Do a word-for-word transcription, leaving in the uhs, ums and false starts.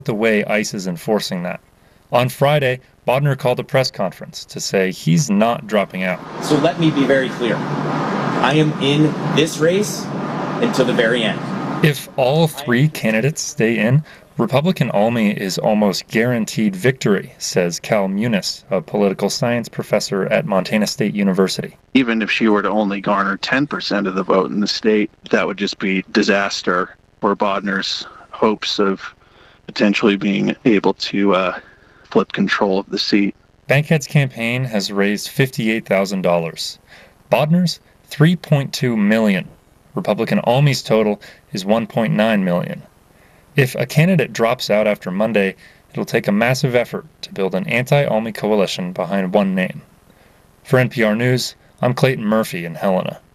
the way ICE is enforcing that. On Friday, Bodnar called a press conference to say he's not dropping out. So let me be very clear. I am in this race until the very end. If all three candidates stay in, Republican Almy is almost guaranteed victory, says Cal Muniz, a political science professor at Montana State University. Even if she were to only garner ten percent of the vote in the state, that would just be disaster for Bodnar's hopes of potentially being able to uh, flip control of the seat. Bankhead's campaign has raised fifty-eight thousand dollars. Bodnar's, three point two million dollars. Republican Almy's total is one point nine million dollars. If a candidate drops out after Monday, it'll take a massive effort to build an anti-Almy coalition behind one name. For N P R News, I'm Clayton Murphy in Helena.